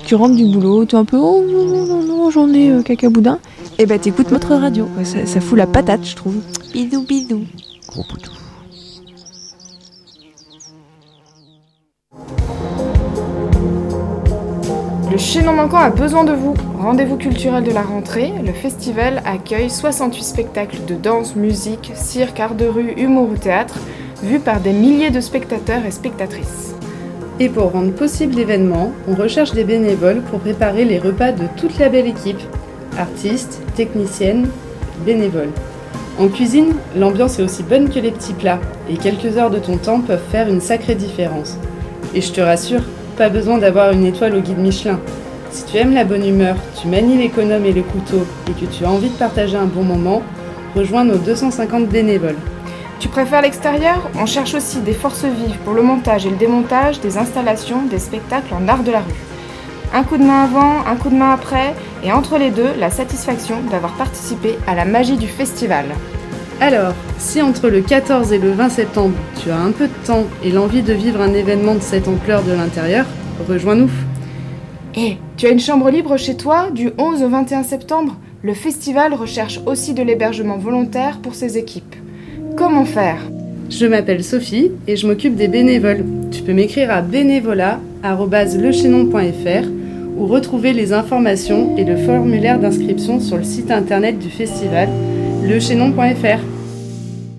tu rentres du boulot, tu es un peu oh non, j'en ai cacaboudin, et bah t'écoutes notre radio. Ça fout la patate, je trouve. Bisous, bisous. Gros poutou. Le Chaînon Manquant a besoin de vous. Rendez-vous culturel de la rentrée, le festival accueille 68 spectacles de danse, musique, cirque, art de rue, humour ou théâtre, vus par des milliers de spectateurs et spectatrices. Et pour rendre possible l'événement, on recherche des bénévoles pour préparer les repas de toute la belle équipe. Artistes, techniciennes, bénévoles. En cuisine, l'ambiance est aussi bonne que les petits plats, et quelques heures de ton temps peuvent faire une sacrée différence. Et je te rassure, pas besoin d'avoir une étoile au guide Michelin. Si tu aimes la bonne humeur, tu manies l'économe et le couteau, et que tu as envie de partager un bon moment, rejoins nos 250 bénévoles. Tu préfères l'extérieur ? On cherche aussi des forces vives pour le montage et le démontage des installations, des spectacles en art de la rue. Un coup de main avant, un coup de main après, et entre les deux, la satisfaction d'avoir participé à la magie du festival. Alors, si entre le 14 et le 20 septembre, tu as un peu de temps et l'envie de vivre un événement de cette ampleur de l'intérieur, rejoins-nous. Et tu as une chambre libre chez toi du 11 au 21 septembre ? Le festival recherche aussi de l'hébergement volontaire pour ses équipes. Comment faire ? Je m'appelle Sophie et je m'occupe des bénévoles. Tu peux m'écrire à bénévolat@lechaînon.fr ou retrouver les informations et le formulaire d'inscription sur le site internet du festival lechaînon.fr.